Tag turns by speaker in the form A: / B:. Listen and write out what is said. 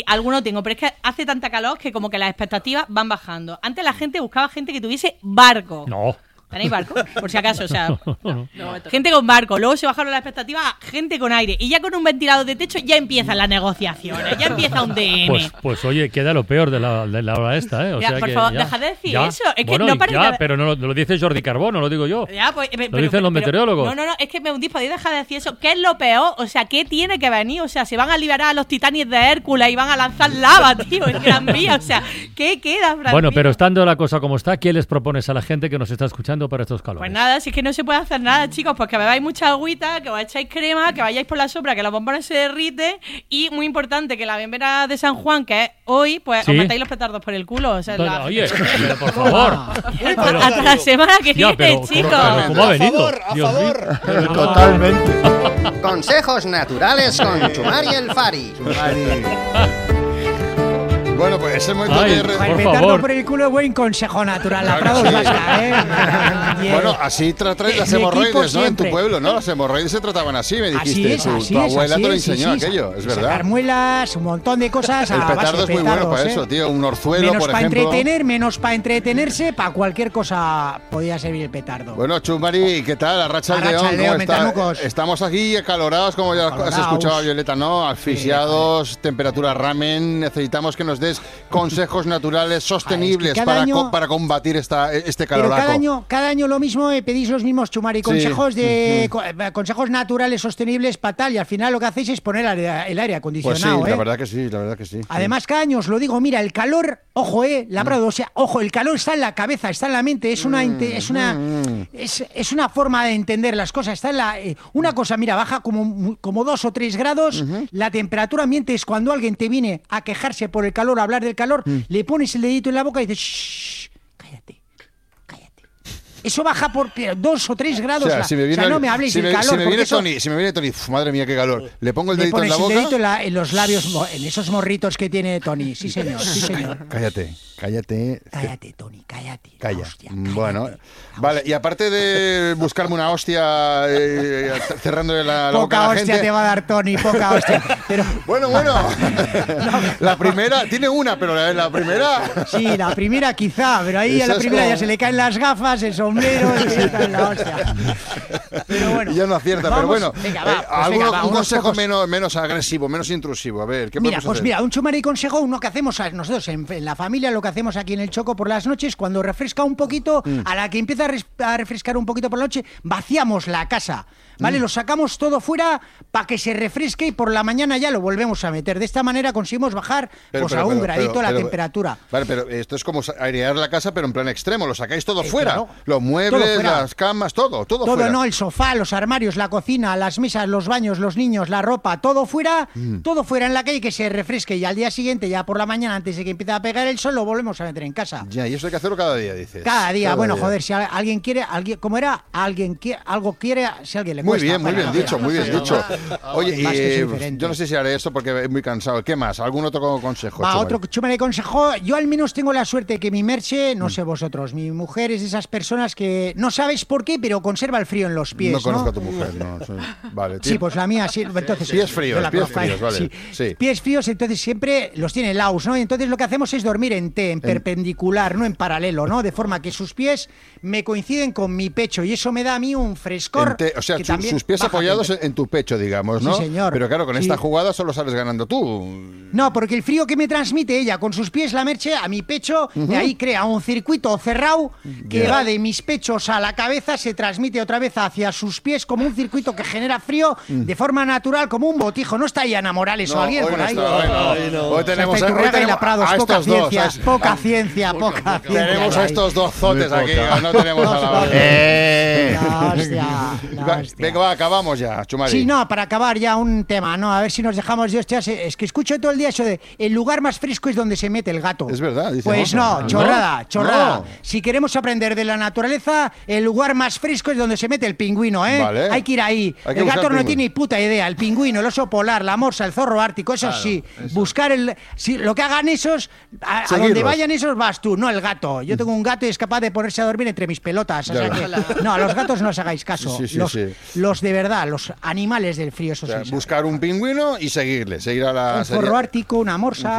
A: alguno tengo, pero es que hace tanta calor que como que las expectativas van bajando. Antes la gente buscaba gente que tuviese barco.
B: No.
A: ¿Tenéis barco? Por si acaso, o sea, gente con barco, luego se bajaron las expectativas a gente con aire, y ya con un ventilador de techo ya empiezan las negociaciones, ya empieza un DM.
B: Pues oye, queda lo peor de la hora esta, ¿eh? O
A: ya,
B: sea
A: por
B: que
A: favor,
B: ya,
A: deja de decir
B: ya.
A: eso. Es
B: Bueno,
A: que no parece
B: pero no lo dice Jordi Carbó, no lo digo yo.
A: Ya, pues,
B: lo dicen los meteorólogos.
A: No, es que me hundís, podéis dejar de decir eso. ¿Qué es lo peor? O sea, ¿qué tiene que venir? O sea, se van a liberar a los titanes de Hércules y van a lanzar lava, tío, en Gran Vía. O sea, ¿qué queda, Francisco?
B: Bueno, pero estando la cosa como está, ¿qué les propones a la gente que nos está escuchando para estos calores?
A: Pues nada, si es que no se puede hacer nada, chicos, pues que bebáis mucha agüita, que os echáis crema, que vayáis por la sombra, que los bombones se derriten, y muy importante, que la bienvenida de San Juan, que es hoy, pues
B: ¿Sí?
A: os metáis los petardos por el culo. O sea,
B: Oye, pero por favor.
A: Hasta la semana que viene, chicos.
B: ¿Cómo ha venido?
C: A favor.
D: Totalmente.
E: Consejos naturales con Chumari el Fari.
C: Bueno, pues es el momento
B: Ay,
C: de...
B: por
F: El petardo
B: favor.
F: por el culo, buen consejo natural. La
C: Claro
F: Prado
C: que sí.
F: Vasca, ¿eh?
C: Bueno, así tratáis las
F: Mi equipo
C: hemorroides, ¿no? En tu
F: siempre.
C: pueblo, ¿no? Las hemorroides se trataban así, me dijiste. Tu abuela te lo enseñó aquello, es verdad.
F: Sacar muelas, un montón de cosas.
C: El
F: a base
C: petardo
F: de
C: es muy bueno
F: petardos,
C: para eso, tío. Un orzuelo,
F: menos
C: por
F: para
C: ejemplo.
F: entretener, menos para entretenerse, para cualquier cosa podía servir el petardo.
C: Bueno, Chumari, ¿qué tal? Arracha el
F: Arracha el
C: León, ¿cómo
F: León,
C: está?
F: mentanucos.
C: Estamos aquí acalorados, como ya has
F: Acaloraos.
C: escuchado, Violeta, ¿no? Asfixiados, temperatura ramen. Necesitamos que nos des consejos naturales sostenibles
F: cada año-
C: para combatir este
F: Pero
C: caloraco.
F: cada año lo mismo, pedís los mismos, Chumari, consejos consejos naturales sostenibles para tal, y al final lo que hacéis es poner el aire
C: Pues sí,
F: acondicionado.
C: la verdad que sí, la verdad que sí.
F: Además, cada año os lo digo, mira, el calor, ojo, Labrado, o sea, ojo, el calor está en la cabeza, está en la mente, es una forma de entender las cosas, está en una cosa, mira, baja como 2 o 3 grados, la temperatura ambiente es cuando alguien te viene a quejarse por el calor, a hablar del calor, le pones el dedito en la boca y dices, shh, cállate. Eso baja por 2 o 3 grados.
C: O sea,
F: no me habléis del calor.
C: Si me viene Tony, madre mía, qué calor. Le pongo el dedito en la boca.
F: Le pones el dedito en los labios, en esos morritos que tiene Tony. Sí, señor, sí, señor.
C: Cállate.
F: Cállate, Tony, cállate.
C: Calla.
F: Hostia, cállate.
C: Bueno, vale, y aparte de buscarme una hostia cerrándole la boca
F: Poca
C: a la
F: hostia
C: gente.
F: te va a dar Tony, poca hostia. Pero,
C: Bueno. La primera, tiene una, pero la primera.
F: sí, la primera quizá, pero ahí a
C: Esa
F: la
C: es
F: primera
C: como-
F: ya se le caen las gafas, el sombrero y se está en la hostia. Pero bueno.
C: Y ya no acierta, pero
F: vamos,
C: bueno.
F: venga, va,
C: un
F: unos
C: consejo
F: pocos.
C: menos agresivo, menos intrusivo. A ver, ¿qué
F: Mira,
C: podemos
F: pues
C: hacer?
F: mira, un Chumari consejo, uno que hacemos nosotros en la familia, lo que hacemos aquí en el Choco por las noches, cuando refresca un poquito, a la que empieza a refrescar un poquito por la noche, vaciamos la casa, ¿vale? Lo sacamos todo fuera para que se refresque y por la mañana ya lo volvemos a meter. De esta manera conseguimos bajar a un gradito la temperatura.
C: Vale, pero esto es como airear la casa, pero en plan extremo. Lo sacáis todo fuera.
F: claro.
C: Los muebles,
F: Todo fuera.
C: las camas, todo
F: Todo,
C: fuera.
F: no, el sofá, los armarios, la cocina, las mesas, los baños, los niños, la ropa, todo fuera en la calle, que se refresque, y al día siguiente, ya por la mañana, antes de que empiece a pegar el sol, lo volvemos a meter en casa.
C: Ya, y eso hay que hacerlo cada día, dices.
F: Cada día, bueno,
C: día.
F: joder, si alguien quiere, ¿cómo era? Algo quiere, si alguien le
C: Muy
F: cuesta.
C: bien, muy
F: Bueno,
C: bien dicho, muy bien dicho. Oye,
F: Más que
C: y
F: diferente.
C: yo no sé si haré esto porque es muy cansado. ¿Qué más? ¿Algún otro consejo?
F: Va,
C: Chumari?
F: otro Chumari consejo. Yo al menos tengo la suerte que mi Merche, no sé vosotros, mi mujer es de esas personas que no sabes por qué, pero conserva el frío en los pies,
C: No conozco a tu mujer, no. Vale,
F: Sí, pues la mía sí. Entonces,
C: Pies fríos,
F: yo la
C: pies
F: conozco,
C: fríos, vale,
F: sí.
C: sí.
F: Pies fríos, entonces siempre los tiene laus, ¿no? Y entonces lo que hacemos es dormir en T, en perpendicular, no en paralelo, ¿no? De forma que sus pies me coinciden con mi pecho y eso me da a mí un frescor.
C: O sea,
F: que también
C: sus pies
F: baja
C: apoyados en tu pecho, digamos, ¿no?
F: Sí, señor.
C: Pero claro, con
F: Sí.
C: esta jugada solo sales ganando tú.
F: No, porque el frío que me transmite ella con sus pies, la Merche, a mi pecho, de ahí crea un circuito cerrado que
C: Ya.
F: va de mis pechos a la cabeza, se transmite otra vez hacia sus pies como un circuito que genera frío de forma natural, como un botijo. ¿No está Ana Morales o alguien
C: hoy
F: por
C: no
F: ahí?
C: está, hoy no. Hoy tenemos,
F: Hasta
C: hoy
F: Iturriaga y
C: tenemos
F: la Prados,
C: a
F: poca
C: estos dos.
F: ciencia, poca ciencia.
C: Tenemos a
F: ahí.
C: estos dos zotes
B: Muy
C: aquí,
B: poca.
C: no tenemos a la
F: La hostia, la hostia.
C: Venga, va, acabamos ya, Chumari.
F: Sí, no, para acabar ya un tema, ¿no? A ver si nos dejamos de hostias. Es que escucho todo el día eso de el lugar más fresco es donde se mete el gato.
C: Es verdad, dice
F: Pues
C: Mozart.
F: no, chorrada, chorrada.
C: No.
F: Si queremos aprender de la naturaleza, el lugar más fresco es donde se mete el pingüino, ¿eh?
C: Vale.
F: Hay que ir ahí.
C: Hay que
F: El
C: buscar
F: gato no
C: pingüino.
F: tiene ni puta idea. El pingüino, el oso polar, la morsa, el zorro ártico, eso sí. Buscar lo que hagan esos, a donde
C: Seguirlos.
F: vayan esos vas tú, no el gato. Yo tengo un gato y es capaz de ponerse a dormir entre mis pelotas. O sea
C: Ya.
F: que, no, a los gatos no os hagáis caso.
C: Sí, sí,
F: los,
C: sí.
F: los de verdad, los animales del frío, eso
C: O sea,
F: sí.
C: buscar un pingüino y seguir a la...
F: Un zorro ártico, una morsa.